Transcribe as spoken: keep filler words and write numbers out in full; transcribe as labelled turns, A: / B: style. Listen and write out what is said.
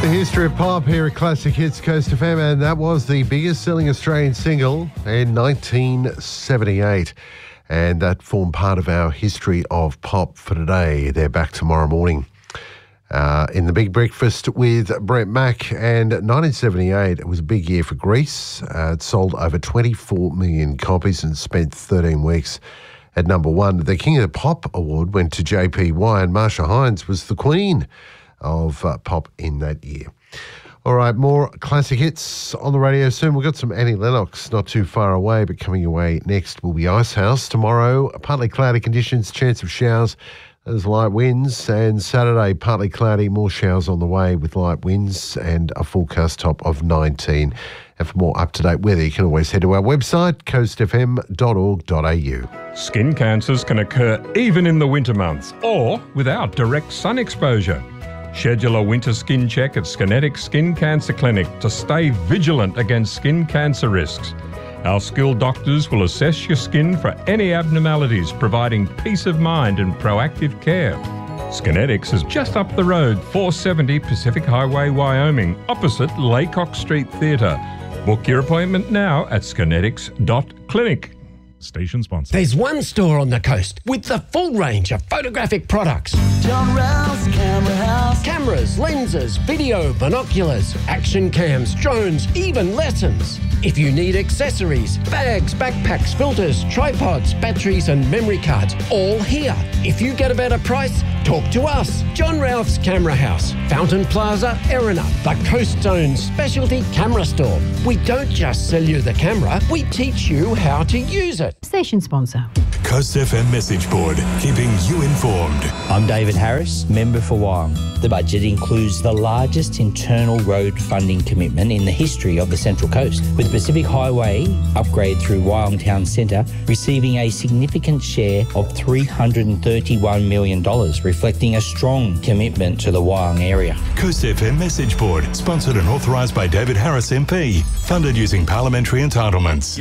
A: The history of pop here at Classic Hits Coast F M, and that was the biggest selling Australian single in nineteen seventy-eight. And that formed part of our history of pop for today. They're back tomorrow morning. Uh, in the Big Breakfast with Brett Mack, and nineteen seventy-eight, it was a big year for Grease. Uh, it sold over twenty-four million copies and spent thirteen weeks at number one. The King of the Pop award went to J P Y, and Marsha Hines was the queen of uh, pop in that year. All right, more classic hits on the radio soon. We've got some Annie Lennox not too far away, but coming away next will be Icehouse. Tomorrow, partly cloudy conditions, chance of showers. There's light winds, and Saturday, partly cloudy, more showers on the way with light winds and a forecast top of nineteen. And for more up-to-date weather, you can always head to our website, coast f m dot org dot a u.
B: Skin cancers can occur even in the winter months or without direct sun exposure. Schedule a winter skin check at Skinetics Skin Cancer Clinic to stay vigilant against skin cancer risks. Our skilled doctors will assess your skin for any abnormalities, providing peace of mind and proactive care. Skinetics is just up the road, four seventy Pacific Highway, Wyoming, opposite Laycock Street Theatre. Book your appointment now at skinetics dot clinic.
C: Station sponsor.
D: There's one store on the coast with the full range of photographic products.
E: John Rouse Camera House.
D: Cameras, lenses, video, binoculars, action cams, drones, even lessons. If you need accessories, bags, backpacks, filters, tripods, batteries and memory cards, all here. If you get a better price, talk to us. John Ralph's Camera House, Fountain Plaza, Erina, the Coast Zone specialty camera store. We don't just sell you the camera, we teach you how to use it.
F: Station sponsor.
G: Coast F M message board, keeping you informed.
H: I'm David Harris, member for Wyong. The budget includes the largest internal road funding commitment in the history of the Central Coast, with Pacific Highway upgrade through Wyong Town Centre receiving a significant share of three hundred thirty-one million dollars, reflecting a strong commitment to the Wyong area.
G: Coast F M message board, sponsored and authorised by David Harris M P, funded using parliamentary entitlements.